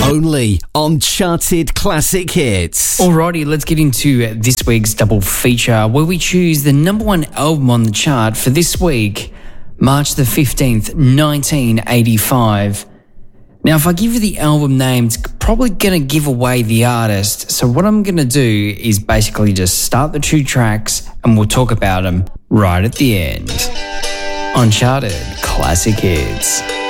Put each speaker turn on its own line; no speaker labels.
Only on Charted Classic Hits.
Alrighty, let's get into this week's double feature where we choose the number one album on the chart for this week, March the 15th, 1985. Now, if I give you the album name, it's probably going to give away the artist. So what I'm going to do is basically just start the two tracks and we'll talk about them right at the end. On Charted Classic Hits.